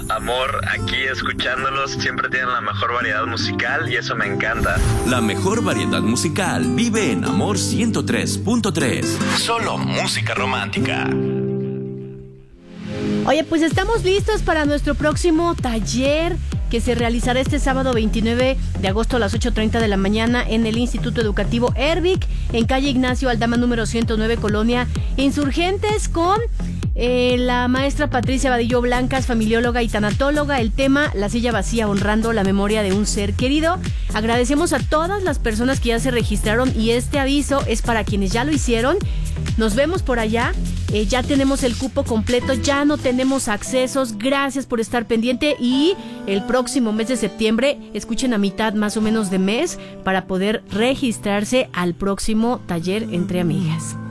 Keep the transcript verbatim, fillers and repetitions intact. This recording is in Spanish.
amor aquí escuchándolos. Siempre tienen la mejor variedad musical y eso me encanta. La mejor variedad musical vive en Amor ciento tres punto tres. Solo música romántica. Oye, pues estamos listos para nuestro próximo taller que se realizará este sábado veintinueve de agosto a las ocho treinta de la mañana en el Instituto Educativo Ervic, en calle Ignacio Aldama número ciento nueve, Colonia Insurgentes, con eh, la maestra Patricia Vadillo Blancas, familióloga y tanatóloga. El tema, la silla vacía, honrando la memoria de un ser querido. Agradecemos a todas las personas que ya se registraron y este aviso es para quienes ya lo hicieron. Nos vemos por allá. Eh, ya tenemos el cupo completo, ya no tenemos accesos. Gracias por estar pendiente y el próximo mes de septiembre, escuchen a mitad más o menos de mes para poder registrarse al próximo taller entre amigas.